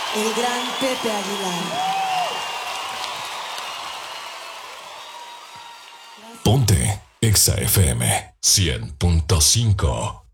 El gran Pepe Aguilar. Ponte Exa FM 100.5.